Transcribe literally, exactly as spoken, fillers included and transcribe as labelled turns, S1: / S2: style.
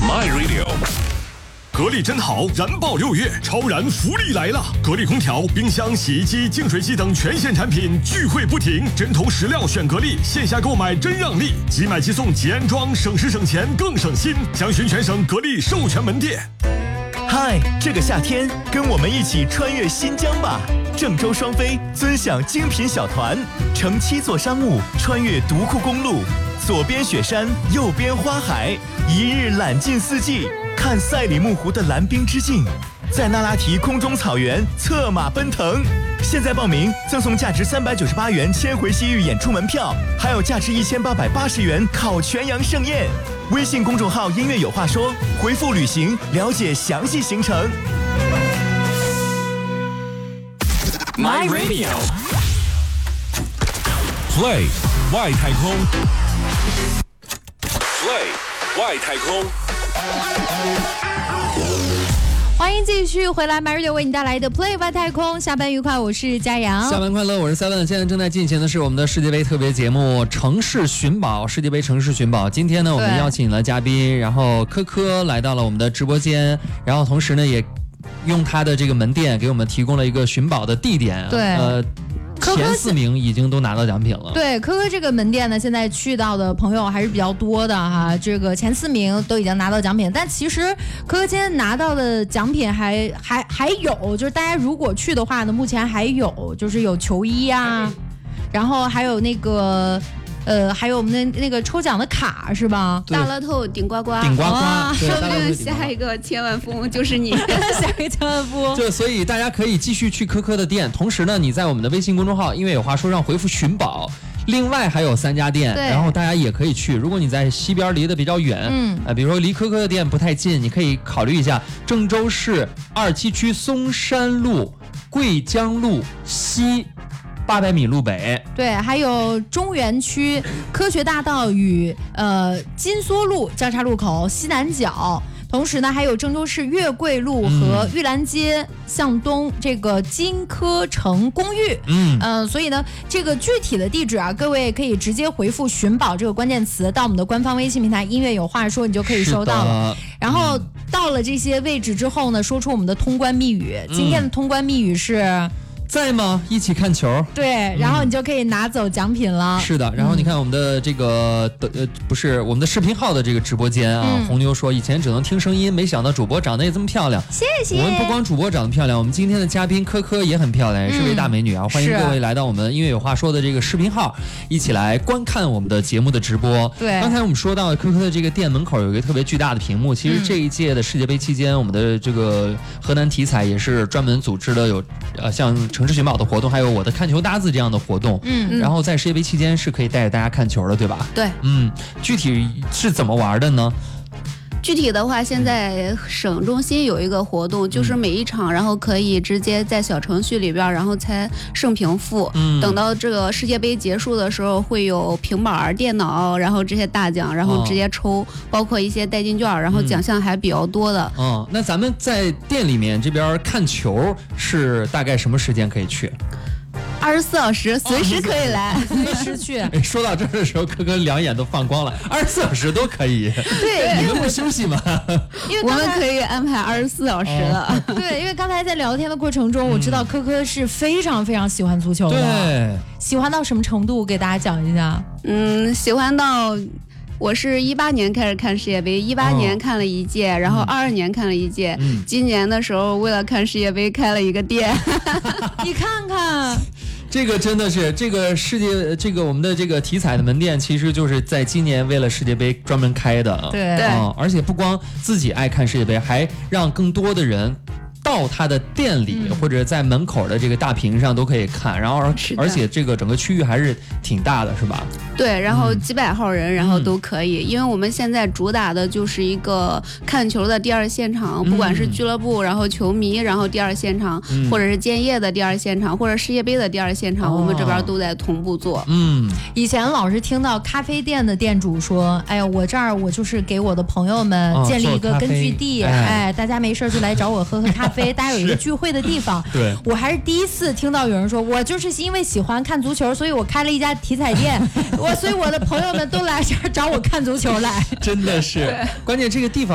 S1: My Radio。格力真好，燃爆六月，超燃福利来了！格力空调、冰箱、洗衣机、净水机等全线产品聚会不停，针头实料选格力，线下购买真让利，即买即送即安装，省时省钱更省心。详询全省格力授权门店。
S2: 嗨，这个夏天跟我们一起穿越新疆吧！郑州双飞尊享精品小团，乘七座商务穿越独库公路，左边雪山，右边花海，一日揽尽四季，看赛里木湖的蓝冰之境，在那拉提空中草原策马奔腾。现在报名赠送价值三百九十八元千回西域演出门票，还有价值一千八百八十元烤全羊盛宴。微信公众号音乐有话说，回复旅行了解详细行程。
S1: My Radio
S3: Play 外太空 Play 外太空。
S4: 欢迎继续回来 ，My Radio 为你带来的 Play 外太空，下班愉快，我是佳阳。
S5: 下班快乐，我是 Seven。现在正在进行的是我们的世界杯特别节目《城市寻宝》，世界杯城市寻宝。今天呢，我们邀请了嘉宾，然后科科来到了我们的直播间，然后同时呢，也用他的这个门店给我们提供了一个寻宝的地点。
S4: 对，
S5: 呃。前四名已经都拿到奖品了。
S4: 对，科科这个门店呢，现在去到的朋友还是比较多的哈。这个前四名都已经拿到奖品，但其实科科今天拿到的奖品还还还有，就是大家如果去的话呢，目前还有就是有球衣啊，然后还有那个。呃，还有我们的那个抽奖的卡是吧？
S6: 大乐透顶呱呱，
S5: 顶呱呱，
S6: 说不定下一个千万富翁就是你，
S4: 下一个千万富翁。
S5: 就所以大家可以继续去科科的店，同时呢，你在我们的微信公众号“音乐有话说”上回复“寻宝”。另外还有三家店，然后大家也可以去。如果你在西边离得比较远，嗯，呃，比如说离科科的店不太近，你可以考虑一下郑州市二七区松山路桂江路西。八百米路北，
S4: 对，还有中原区科学大道与呃金梭路交叉路口西南角，同时呢还有郑州市月桂路和玉兰街向东这个金科城公寓，嗯，呃，所以呢这个具体的地址啊，各位可以直接回复寻宝这个关键词到我们的官方微信平台音乐有话说，你就可以收到了。然后到了这些位置之后呢，说出我们的通关密语，今天的通关密语是。
S5: 在吗？一起看球。
S4: 对，然后你就可以拿走奖品了。
S5: 嗯、是的，然后你看我们的这个的呃不是我们的视频号的这个直播间啊，嗯、红牛说以前只能听声音，没想到主播长得也这么漂亮。
S4: 谢谢。
S5: 我们不光主播长得漂亮，我们今天的嘉宾科科也很漂亮，也是位大美女啊！嗯、欢迎各位来到我们音乐有话说的这个视频号，一起来观看我们的节目的直播。
S4: 对，
S5: 刚才我们说到科科的这个店门口有一个特别巨大的屏幕，其实这一届的世界杯期间，我们的这个河南体彩也是专门组织了有呃像城市寻宝的活动。还有我的看球搭子这样的活动，嗯，然后在世界杯期间是可以带着大家看球的，对吧？
S4: 对，
S5: 嗯，具体是怎么玩的呢？
S6: 具体的话，现在省中心有一个活动，就是每一场，然后可以直接在小程序里边，然后才胜平负。嗯，等到这个世界杯结束的时候，会有平板、电脑，然后这些大奖，然后直接抽，哦、包括一些代金券，然后奖项还比较多的。
S5: 嗯，嗯那咱们在店里面这边看球是大概什么时间可以去？
S6: 二十四小时，随时可以来，
S4: 随时去。
S5: 说到这儿的时候，科科两眼都放光了，二十四小时都可以。
S4: 对，
S5: 你们不休息吗？
S6: 因为我们可以安排二十四小时的。
S4: 哦、对，因为刚才在聊天的过程中，我知道科科是非常非常喜欢足球的。
S5: 对，
S4: 喜欢到什么程度？给大家讲一下。
S6: 嗯，喜欢到。我是一八年开始看世界杯，一八年看了一届，哦、然后二二年看了一届，嗯、今年的时候为了看世界杯开了一个店，
S4: 你看看。
S5: 这个真的是这个世界，这个我们的这个体彩的门店，其实就是在今年为了世界杯专门开的。
S4: 对，
S5: 嗯，而且不光自己爱看世界杯，还让更多的人。到他的店里、嗯、或者在门口的这个大屏上都可以看，然后而而且这个整个区域还是挺大的，是吧？
S6: 对，然后几百号人，嗯、然后都可以，因为我们现在主打的就是一个看球的第二现场，嗯、不管是俱乐部，然后球迷，然后第二现场，嗯、或者是建业的第二现场，或者世界杯的第二现场，哦、我们这边都在同步做。
S5: 嗯，
S4: 以前老是听到咖啡店的店主说：“哎呀，我这儿我就是给我的朋友们建立一个根据地，哦、哎，大家没事就来找我喝喝咖啡。”大家有一个聚会的地方，
S5: 对，
S4: 我还是第一次听到有人说，我就是因为喜欢看足球，所以我开了一家体彩店，我所以我的朋友们都来这儿找我看足球来，
S5: 真的是，关键这个地方。